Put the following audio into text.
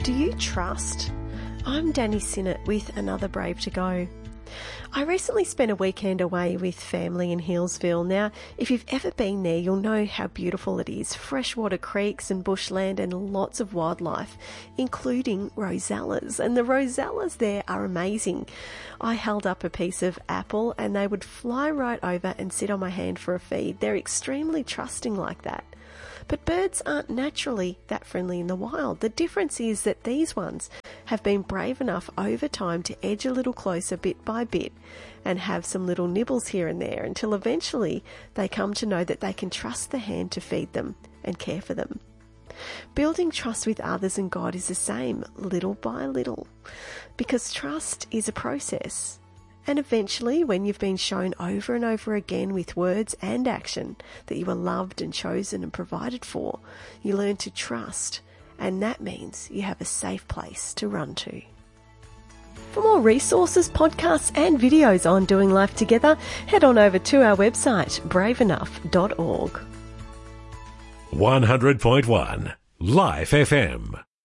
Do you trust? I'm Danny Sinnott with another Brave to Go. I recently spent a weekend away with family in Healesville. Now, if you've ever been there, you'll know how beautiful it is. Freshwater creeks and bushland and lots of wildlife, including rosellas. And the rosellas there are amazing. I held up a piece of apple and they would fly right over and sit on my hand for a feed. They're extremely trusting like that. But birds aren't naturally that friendly in the wild. The difference is that these ones have been brave enough over time to edge a little closer bit by bit and have some little nibbles here and there until eventually they come to know that they can trust the hand to feed them and care for them. Building trust with others and God is the same, little by little, because trust is a process. And eventually, when you've been shown over and over again with words and action that you are loved and chosen and provided for, you learn to trust, and that means you have a safe place to run to. For more resources, podcasts and videos on doing life together, head on over to our website, braveenough.org. 100.1 Life FM.